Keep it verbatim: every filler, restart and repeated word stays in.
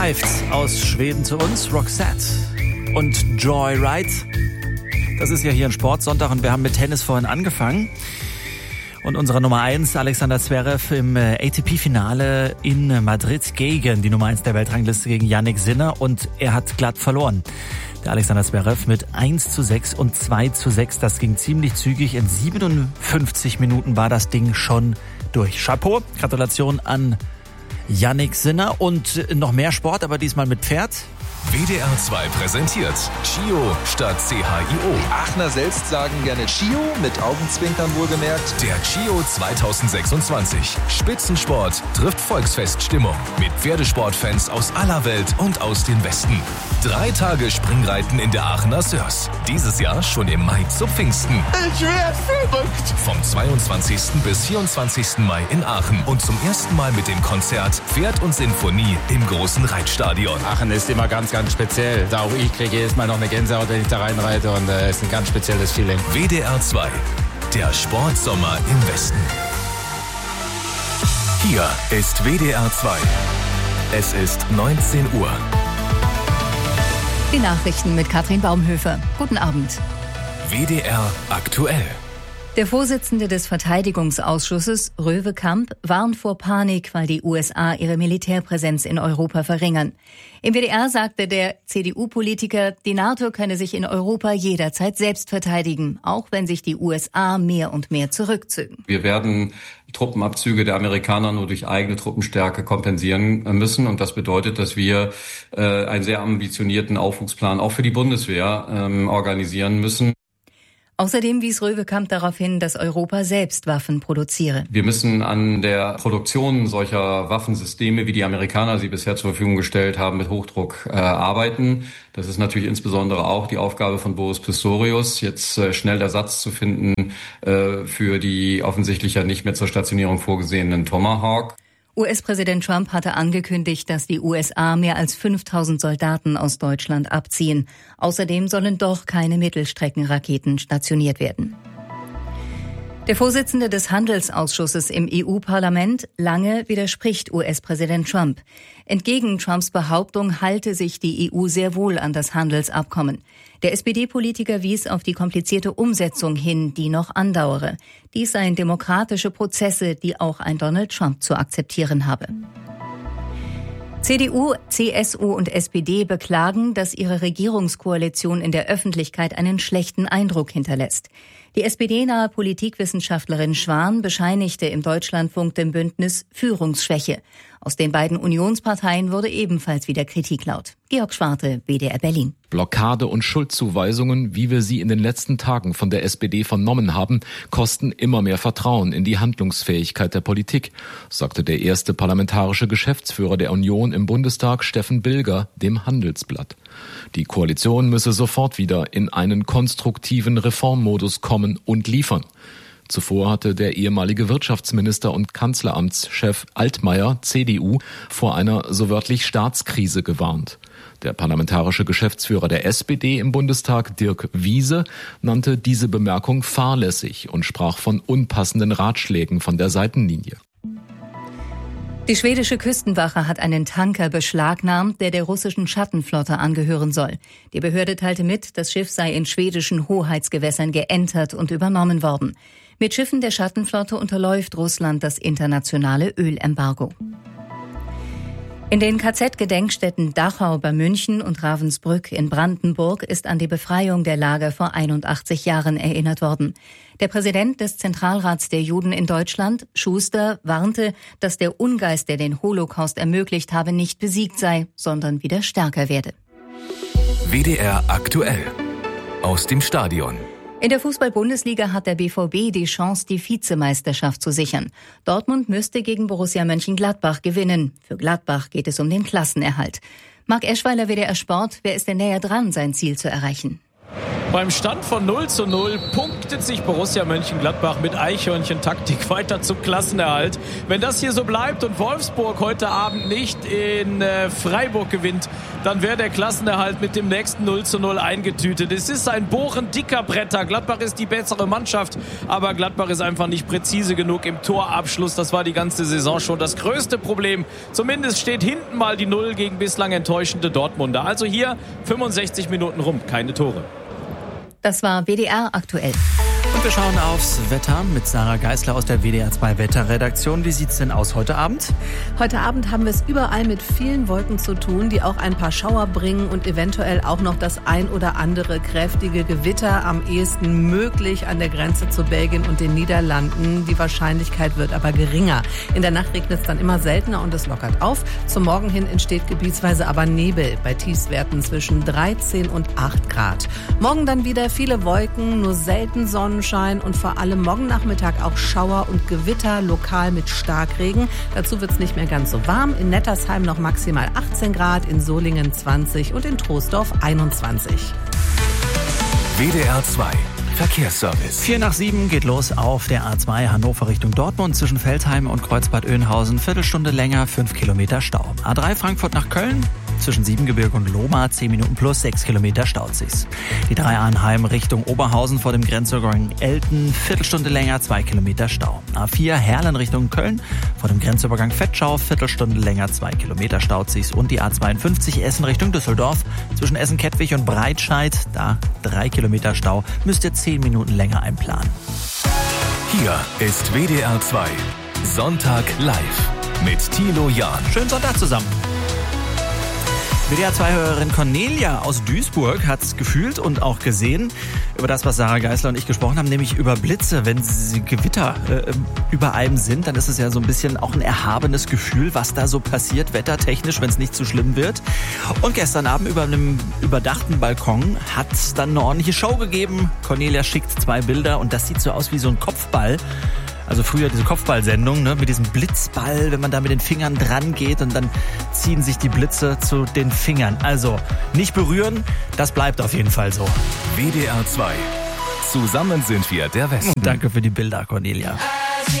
Aus Schweden zu uns, Roxette und Joyride. Das ist ja hier ein Sportsonntag und wir haben mit Tennis vorhin angefangen. Und unsere Nummer eins, Alexander Zverev, im A T P-Finale in Madrid gegen die Nummer eins der Weltrangliste, gegen Jannik Sinner. Und er hat glatt verloren. Der Alexander Zverev mit eins zu sechs und zwei zu sechs. Das ging ziemlich zügig. In siebenundfünfzig Minuten war das Ding schon durch. Chapeau, Gratulation an Jannik Sinner und noch mehr Sport, aber diesmal mit Pferd. W D R zwei präsentiert Chio statt C H I O. Die Aachener selbst sagen gerne Chio, mit Augenzwinkern wohlgemerkt. Der Chio zwanzig sechsundzwanzig. Spitzensport trifft Volksfeststimmung. Mit Pferdesportfans aus aller Welt und aus den Westen. Drei Tage Springreiten in der Aachener Sörs. Dieses Jahr schon im Mai zu Pfingsten. Ich werde verrückt. Vom zweiundzwanzigsten bis vierundzwanzigsten Mai in Aachen. Und zum ersten Mal mit dem Konzert Pferd und Sinfonie im großen Reitstadion. Aachen ist immer ganz ganz speziell. Da auch ich kriege jedes Mal noch eine Gänsehaut, wenn ich da reinreite und es äh, ist ein ganz spezielles Feeling. W D R zwei, der Sportsommer im Westen. Hier ist W D R zwei. Es ist neunzehn Uhr. Die Nachrichten mit Katrin Baumhöfer. Guten Abend. W D R aktuell. Der Vorsitzende des Verteidigungsausschusses, Röwe Kamp, warnt vor Panik, weil die U S A ihre Militärpräsenz in Europa verringern. Im W D R sagte der C D U-Politiker, die NATO könne sich in Europa jederzeit selbst verteidigen, auch wenn sich die U S A mehr und mehr zurückzögen. Wir werden Truppenabzüge der Amerikaner nur durch eigene Truppenstärke kompensieren müssen. Und das bedeutet, dass wir äh, einen sehr ambitionierten Aufwuchsplan auch für die Bundeswehr ähm, organisieren müssen. Außerdem wies Röwe Kamp darauf hin, dass Europa selbst Waffen produziere. Wir müssen an der Produktion solcher Waffensysteme, wie die Amerikaner sie bisher zur Verfügung gestellt haben, mit Hochdruck äh, arbeiten. Das ist natürlich insbesondere auch die Aufgabe von Boris Pistorius, jetzt äh, schnell Ersatz zu finden äh, für die offensichtlich ja nicht mehr zur Stationierung vorgesehenen Tomahawk. U S-Präsident Trump hatte angekündigt, dass die U S A mehr als fünftausend Soldaten aus Deutschland abziehen. Außerdem sollen doch keine Mittelstreckenraketen stationiert werden. Der Vorsitzende des Handelsausschusses im E U-Parlament, Lange, widerspricht U S-Präsident Trump. Entgegen Trumps Behauptung halte sich die E U sehr wohl an das Handelsabkommen. Der S P D-Politiker wies auf die komplizierte Umsetzung hin, die noch andauere. Dies seien demokratische Prozesse, die auch ein Donald Trump zu akzeptieren habe. C D U, C S U und S P D beklagen, dass ihre Regierungskoalition in der Öffentlichkeit einen schlechten Eindruck hinterlässt. Die S P D-nahe Politikwissenschaftlerin Schwan bescheinigte im Deutschlandfunk dem Bündnis Führungsschwäche. Aus den beiden Unionsparteien wurde ebenfalls wieder Kritik laut. Georg Schwarte, W D R Berlin. Blockade und Schuldzuweisungen, wie wir sie in den letzten Tagen von der S P D vernommen haben, kosten immer mehr Vertrauen in die Handlungsfähigkeit der Politik, sagte der erste parlamentarische Geschäftsführer der Union im Bundestag, Steffen Bilger, dem Handelsblatt. Die Koalition müsse sofort wieder in einen konstruktiven Reformmodus kommen und liefern. Zuvor hatte der ehemalige Wirtschaftsminister und Kanzleramtschef Altmaier, C D U, vor einer so wörtlich Staatskrise gewarnt. Der parlamentarische Geschäftsführer der S P D im Bundestag, Dirk Wiese, nannte diese Bemerkung fahrlässig und sprach von unpassenden Ratschlägen von der Seitenlinie. Die schwedische Küstenwache hat einen Tanker beschlagnahmt, der der russischen Schattenflotte angehören soll. Die Behörde teilte mit, das Schiff sei in schwedischen Hoheitsgewässern geentert und übernommen worden. Mit Schiffen der Schattenflotte unterläuft Russland das internationale Ölembargo. In den K Z-Gedenkstätten Dachau bei München und Ravensbrück in Brandenburg ist an die Befreiung der Lager vor einundachtzig Jahren erinnert worden. Der Präsident des Zentralrats der Juden in Deutschland, Schuster, warnte, dass der Ungeist, der den Holocaust ermöglicht habe, nicht besiegt sei, sondern wieder stärker werde. W D R aktuell. Aus dem Stadion. In der Fußball-Bundesliga hat der B V B die Chance, die Vizemeisterschaft zu sichern. Dortmund müsste gegen Borussia Mönchengladbach gewinnen. Für Gladbach geht es um den Klassenerhalt. Marc Eschweiler, W D R Sport, wer ist denn näher dran, sein Ziel zu erreichen? Beim Stand von null zu null punktet sich Borussia Mönchengladbach mit Eichhörnchen-Taktik weiter zum Klassenerhalt. Wenn das hier so bleibt und Wolfsburg heute Abend nicht in äh, Freiburg gewinnt, dann wäre der Klassenerhalt mit dem nächsten null zu null eingetütet. Es ist ein Bohren dicker Bretter. Gladbach ist die bessere Mannschaft, aber Gladbach ist einfach nicht präzise genug im Torabschluss. Das war die ganze Saison schon das größte Problem. Zumindest steht hinten mal die Null gegen bislang enttäuschende Dortmunder. Also hier fünfundsechzig Minuten rum, keine Tore. Das war W D R aktuell. Und wir schauen aufs Wetter mit Sarah Geisler aus der W D R zwei Wetterredaktion. Wie sieht's denn aus heute Abend? Heute Abend haben wir es überall mit vielen Wolken zu tun, die auch ein paar Schauer bringen und eventuell auch noch das ein oder andere kräftige Gewitter, am ehesten möglich an der Grenze zu Belgien und den Niederlanden. Die Wahrscheinlichkeit wird aber geringer. In der Nacht regnet es dann immer seltener und es lockert auf. Zum Morgen hin entsteht gebietsweise aber Nebel bei Tiefstwerten zwischen dreizehn und acht Grad. Morgen dann wieder viele Wolken, nur selten Sonnenschein und vor allem morgen Nachmittag auch Schauer und Gewitter, lokal mit Starkregen. Dazu wird es nicht mehr ganz so warm. In Nettersheim noch maximal achtzehn Grad, in Solingen zwanzig und in Troisdorf einundzwanzig. W D R zwei Verkehrsservice. Vier nach sieben geht los auf der A zwei Hannover Richtung Dortmund zwischen Veltheim und Kreuzbad Oeynhausen. Viertelstunde länger, fünf Kilometer Stau. A drei Frankfurt nach Köln. Zwischen Siebengebirge und Lohmar zehn Minuten plus sechs Kilometer staut sich's. Die drei Arnheim Richtung Oberhausen vor dem Grenzübergang Elten, Viertelstunde länger, zwei Kilometer Stau. A vier Herlen Richtung Köln vor dem Grenzübergang Vetschau, Viertelstunde länger, zwei Kilometer staut sich's. Und die A zweiundfünfzig Essen Richtung Düsseldorf zwischen Essen-Kettwig und Breitscheid, da drei Kilometer Stau, müsst ihr zehn Minuten länger einplanen. Hier ist W D R zwei Sonntag live mit Thilo Jahn. Schönen Sonntag zusammen. W D R zwei Hörerin Cornelia aus Duisburg hat es gefühlt und auch gesehen über das, was Sarah Geisler und ich gesprochen haben, nämlich über Blitze. Wenn sie Gewitter äh, über einem sind, dann ist es ja so ein bisschen auch ein erhabenes Gefühl, was da so passiert, wettertechnisch, wenn es nicht zu schlimm wird. Und gestern Abend über einem überdachten Balkon hat es dann eine ordentliche Show gegeben. Cornelia schickt zwei Bilder und das sieht so aus wie so ein Kopfball. Also früher diese Kopfballsendung, ne, mit diesem Blitzball, wenn man da mit den Fingern dran geht und dann ziehen sich die Blitze zu den Fingern. Also nicht berühren, das bleibt auf jeden Fall so. W D R zwei. Zusammen sind wir der Westen. Und danke für die Bilder, Cornelia.